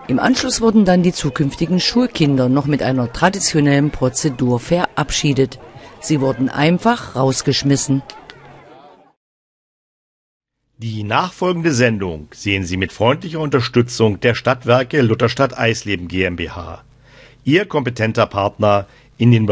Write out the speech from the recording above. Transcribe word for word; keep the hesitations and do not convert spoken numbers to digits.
Im Anschluss wurden dann die zukünftigen Schulkinder noch mit einer traditionellen Prozedur verabschiedet. Sie wurden einfach rausgeschmissen. Die nachfolgende Sendung sehen Sie mit freundlicher Unterstützung der Stadtwerke Lutherstadt Eisleben GmbH. Ihr kompetenter Partner in den